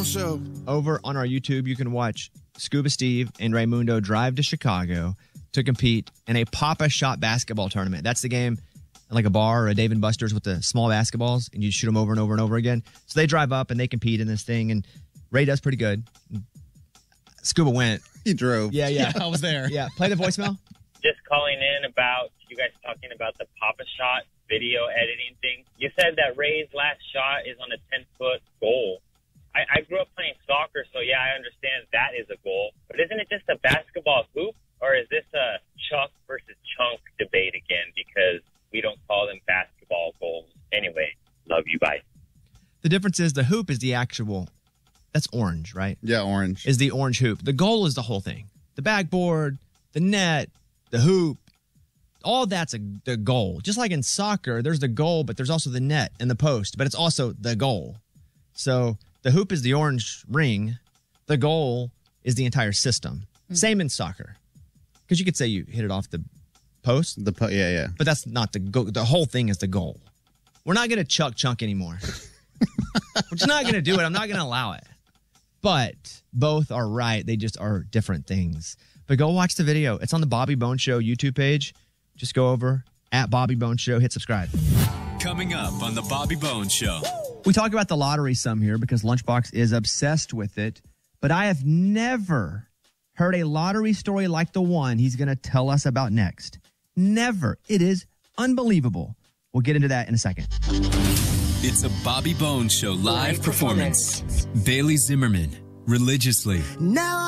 Show. Over on our YouTube, you can watch Scuba Steve and Raymundo drive to Chicago to compete in a Pop-A-Shot basketball tournament. That's the game like a bar or a Dave & Buster's with the small basketballs, and you shoot them over and over and over again. So they drive up and they compete in this thing, and Ray does pretty good. Scuba went. He drove. Yeah, I was there. Yeah, play the voicemail. Just calling in about you guys talking about the Pop-A-Shot video editing thing. You said that Ray's last shot is on a 10-foot goal. I grew up playing soccer, so yeah, I understand that is a goal. But isn't it just a basketball hoop, or is this a chuck versus chunk debate again? Because we don't call them basketball goals. Anyway, love you, bye. The difference is the hoop is the actual, that's orange, right? Yeah, orange. Is the orange hoop. The goal is the whole thing. The backboard, the net, the hoop, all that's the goal. Just like in soccer, there's the goal, but there's also the net and the post, but it's also the goal. So the hoop is the orange ring. The goal is the entire system. Same in soccer. Because you could say you hit it off the post. Yeah. But that's not the goal. The whole thing is the goal. We're not going to chunk anymore. We're just not going to do it. I'm not going to allow it. But both are right. They just are different things. But go watch the video. It's on the Bobby Bones Show YouTube page. Just go over at Bobby Bones Show. Hit subscribe. Coming up on the Bobby Bones Show. We talk about the lottery some here because Lunchbox is obsessed with it. But I have never heard a lottery story like the one he's going to tell us about next. Never. It is unbelievable. We'll get into that in a second. It's a Bobby Bones Show live performance. Bailey Zimmerman, Religiously. Now